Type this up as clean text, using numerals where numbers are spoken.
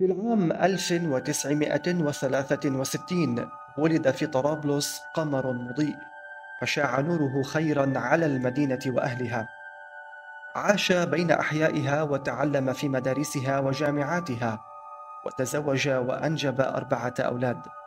في العام 1963 ولد في طرابلس قمر مضيء، فشاع نوره خيرا على المدينة وأهلها. عاش بين أحيائها وتعلم في مدارسها وجامعاتها، وتزوج وأنجب 4 أولاد.